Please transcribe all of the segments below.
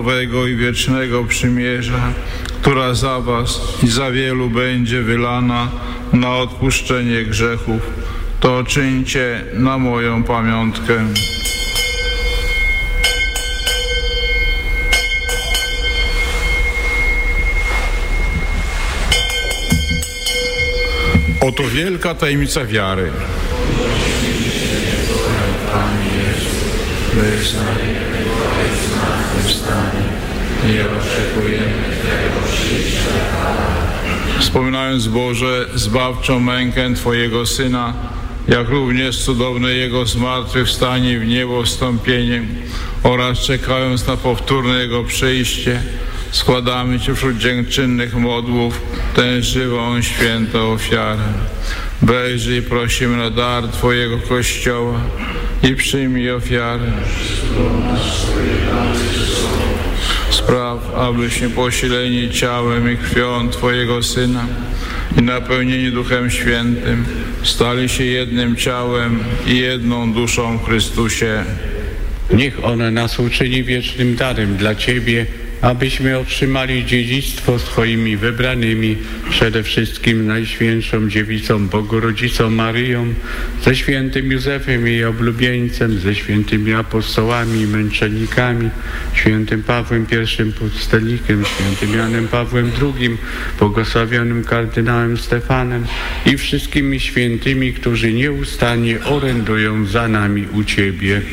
nowego i wiecznego przymierza, która za was i za wielu będzie wylana na odpuszczenie grzechów. To czyńcie na moją pamiątkę. Oto wielka tajemnica wiary. Wyznajemy Twoje zmartwychwstanie i oczekujemy Twojego przyjścia. Wspominając, Boże, zbawczą mękę Twojego Syna, jak również cudowne Jego zmartwychwstanie w niebo wstąpienie oraz czekając na powtórne Jego przyjście, składamy Ci wśród dziękczynnych modłów tę żywą, świętą ofiarę. Wejrzyj i prosimy na dar Twojego Kościoła i przyjmij ofiarę. Spraw, abyśmy posileni ciałem i krwią Twojego Syna i napełnieni Duchem Świętym stali się jednym ciałem i jedną duszą w Chrystusie. Niech on nas uczyni wiecznym darem dla Ciebie, abyśmy otrzymali dziedzictwo swoimi wybranymi, przede wszystkim Najświętszą Dziewicą Bogu Rodzicą Maryją, ze świętym Józefem jej oblubieńcem, ze świętymi apostołami i męczennikami, świętym Pawłem I Pustelnikiem, świętym Janem Pawłem II, błogosławionym kardynałem Stefanem i wszystkimi świętymi, którzy nieustannie orędują za nami u Ciebie.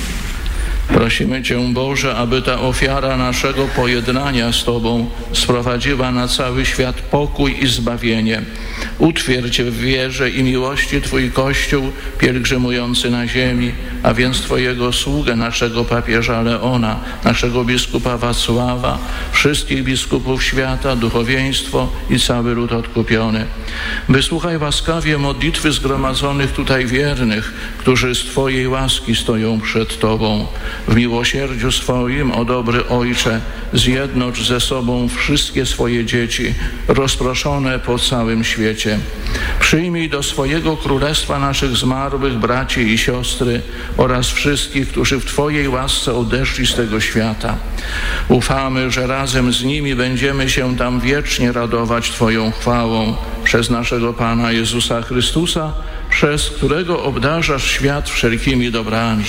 Prosimy Cię, Boże, aby ta ofiara naszego pojednania z Tobą sprowadziła na cały świat pokój i zbawienie. Utwierdź w wierze i miłości Twój Kościół pielgrzymujący na ziemi, a więc Twojego sługę, naszego papieża Leona, naszego biskupa Wacława, wszystkich biskupów świata, duchowieństwo i cały lud odkupiony. Wysłuchaj łaskawie modlitwy zgromadzonych tutaj wiernych, którzy z Twojej łaski stoją przed Tobą. W miłosierdziu swoim, o dobry Ojcze, zjednocz ze sobą wszystkie swoje dzieci, rozproszone po całym świecie. Przyjmij do swojego królestwa naszych zmarłych braci i siostry oraz wszystkich, którzy w Twojej łasce odeszli z tego świata. Ufamy, że razem z nimi będziemy się tam wiecznie radować Twoją chwałą przez naszego Pana Jezusa Chrystusa, przez którego obdarzasz świat wszelkimi dobrami.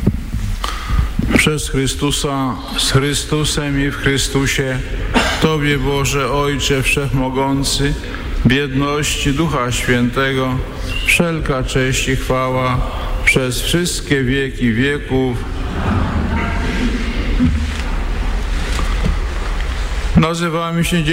Przez Chrystusa, z Chrystusem i w Chrystusie, Tobie, Boże Ojcze Wszechmogący, w jedności Ducha Świętego, wszelka cześć i chwała przez wszystkie wieki wieków. Nazywamy się